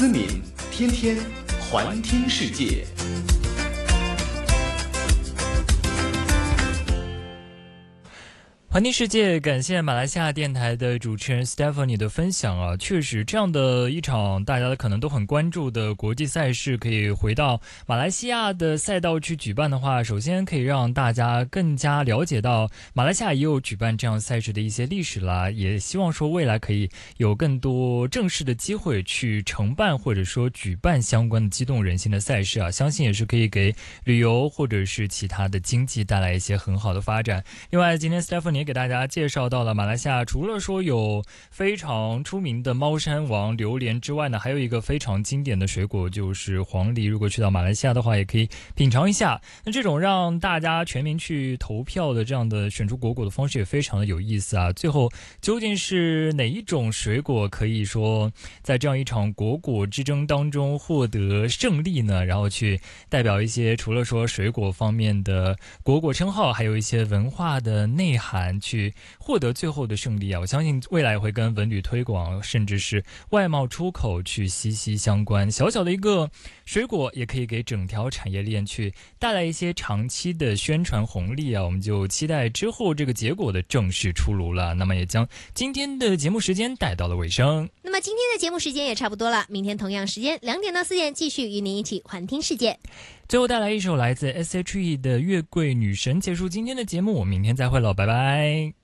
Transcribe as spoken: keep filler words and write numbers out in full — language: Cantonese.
思敏天天环听世界。 环听世界，感谢马来西亚电台的主持人 Stephanie 的分享啊，确实这样的一场大家可能都很关注的国际赛事，可以回到马来西亚的赛道去举办的话，首先可以让大家更加了解到马来西亚也有举办这样赛事的一些历史啦，也希望说未来可以有更多正式的机会去承办或者说举办相关的激动人心的赛事啊，相信也是可以给旅游或者是其他的经济带来一些很好的发展。另外，今天 Stephanie也给大家介绍到了马来西亚除了说有非常出名的猫山王榴莲之外呢，还有一个非常经典的水果就是黄梨，如果去到马来西亚的话也可以品尝一下。那这种让大家全民去投票的这样的选出果果的方式也非常的有意思啊，最后究竟是哪一种水果可以说在这样一场果果之争当中获得胜利呢？然后去代表一些除了说水果方面的果果称号，还有一些文化的内涵去获得最后的胜利啊！我相信未来会跟文旅推广甚至是外贸出口去息息相关。小小的一个水果也可以给整条产业链去带来一些长期的宣传红利啊！我们就期待之后这个结果的正式出炉了。那么也将今天的节目时间带到了尾声。 那么今天的节目时间也差不多了，明天同样时间两点到四点继续与您一起环听世界。 最后带来一首来自 S H E 的月桂女神，结束今天的节目，我们明天再会了，拜拜。